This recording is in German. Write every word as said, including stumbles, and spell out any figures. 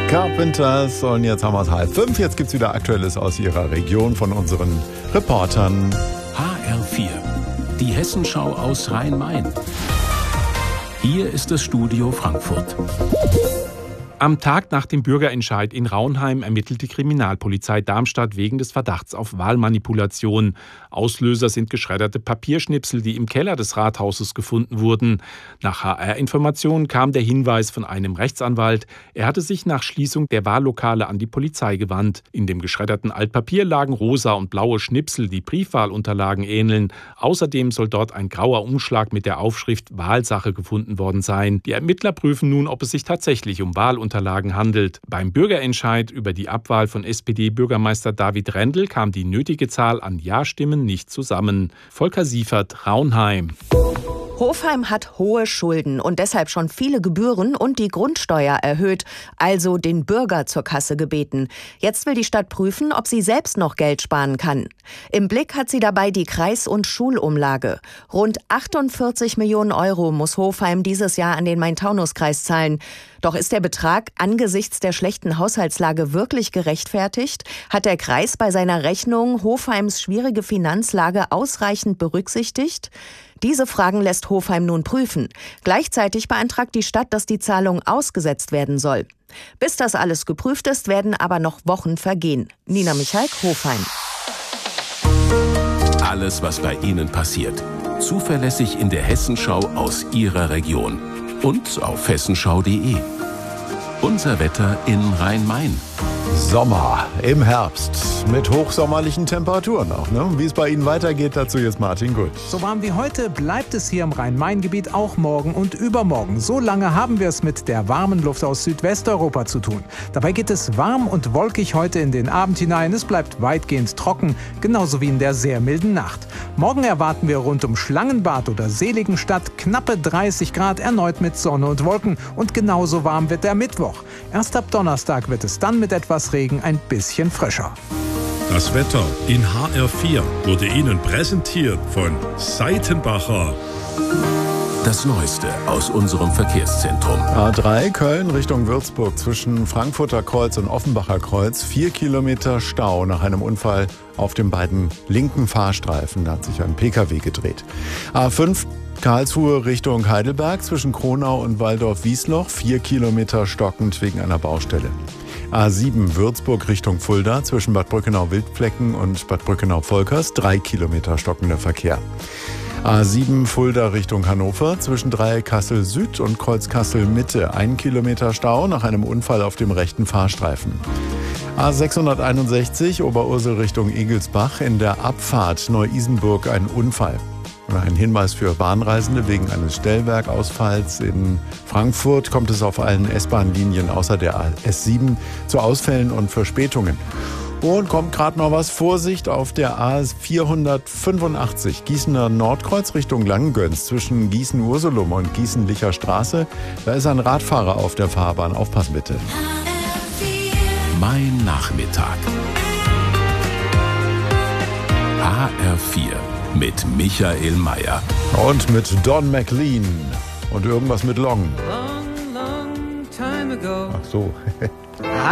Carpenters. Und jetzt haben wir es halb fünf. Jetzt gibt es wieder Aktuelles aus Ihrer Region von unseren Reportern. H R vier, die Hessenschau aus Rhein-Main. Hier ist das Studio Frankfurt. Am Tag nach dem Bürgerentscheid in Raunheim ermittelt die Kriminalpolizei Darmstadt wegen des Verdachts auf Wahlmanipulation. Auslöser sind geschredderte Papierschnipsel, die im Keller des Rathauses gefunden wurden. Nach H R-Informationen kam der Hinweis von einem Rechtsanwalt. Er hatte sich nach Schließung der Wahllokale an die Polizei gewandt. In dem geschredderten Altpapier lagen rosa und blaue Schnipsel, die Briefwahlunterlagen ähneln. Außerdem soll dort ein grauer Umschlag mit der Aufschrift Wahlsache gefunden worden sein. Die Ermittler prüfen nun, ob es sich tatsächlich um Wahlunterlagen Unterlagen handelt. Beim Bürgerentscheid über die Abwahl von S P D-Bürgermeister David Rendel kam die nötige Zahl an Ja-Stimmen nicht zusammen. Volker Siefert, Raunheim. Hofheim hat hohe Schulden und deshalb schon viele Gebühren und die Grundsteuer erhöht, also den Bürger zur Kasse gebeten. Jetzt will die Stadt prüfen, ob sie selbst noch Geld sparen kann. Im Blick hat sie dabei die Kreis- und Schulumlage. Rund achtundvierzig Millionen Euro muss Hofheim dieses Jahr an den Main-Taunus-Kreis zahlen. Doch ist der Betrag angesichts der schlechten Haushaltslage wirklich gerechtfertigt? Hat der Kreis bei seiner Rechnung Hofheims schwierige Finanzlage ausreichend berücksichtigt? Diese Fragen lässt Hofheim nun prüfen. Gleichzeitig beantragt die Stadt, dass die Zahlung ausgesetzt werden soll. Bis das alles geprüft ist, werden aber noch Wochen vergehen. Nina Michalk, Hofheim. Alles, was bei Ihnen passiert. Zuverlässig in der Hessenschau aus Ihrer Region. Und auf hessenschau punkt de. Unser Wetter in Rhein-Main. Sommer im Herbst mit hochsommerlichen Temperaturen auch. Ne? Wie es bei Ihnen weitergeht, dazu jetzt Martin Gut. So warm wie heute bleibt es hier im Rhein-Main-Gebiet auch morgen und übermorgen. So lange haben wir es mit der warmen Luft aus Südwesteuropa zu tun. Dabei geht es warm und wolkig heute in den Abend hinein. Es bleibt weitgehend trocken, genauso wie in der sehr milden Nacht. Morgen erwarten wir rund um Schlangenbad oder Seligenstadt knappe dreißig Grad, erneut mit Sonne und Wolken. Und genauso warm wird der Mittwoch. Erst ab Donnerstag wird es dann mit etwas Regen ein bisschen frischer. Das Wetter in H R vier wurde Ihnen präsentiert von Seitenbacher. Das Neueste aus unserem Verkehrszentrum. A drei Köln Richtung Würzburg zwischen Frankfurter Kreuz und Offenbacher Kreuz. Vier Kilometer Stau nach einem Unfall auf den beiden linken Fahrstreifen. Da hat sich ein P K W gedreht. A fünf Karlsruhe Richtung Heidelberg zwischen Kronau und Waldorf-Wiesloch. Vier Kilometer stockend wegen einer Baustelle. A sieben Würzburg Richtung Fulda zwischen Bad Brückenau-Wildflecken und Bad Brückenau-Volkers. Drei Kilometer stockender Verkehr. A sieben Fulda Richtung Hannover zwischen Dreieck-Kassel Süd und Kreuz-Kassel Mitte. Ein Kilometer Stau nach einem Unfall auf dem rechten Fahrstreifen. A sechshunderteinundsechzig Oberursel Richtung Egelsbach in der Abfahrt Neu-Isenburg ein Unfall. Und ein Hinweis für Bahnreisende: wegen eines Stellwerkausfalls in Frankfurt kommt es auf allen S-Bahn-Linien außer der A S sieben zu Ausfällen und Verspätungen. Und kommt gerade noch was: Vorsicht auf der A vierhundertfünfundachtzig Gießener Nordkreuz Richtung Langgöns zwischen Gießen-Ursulum und Gießen-Licher Straße. Da ist ein Radfahrer auf der Fahrbahn. Aufpassen bitte. Mein Nachmittag. H R vier mit Michael Mayer. Und mit Don McLean. Und irgendwas mit Long. Long, long time ago. Ach so.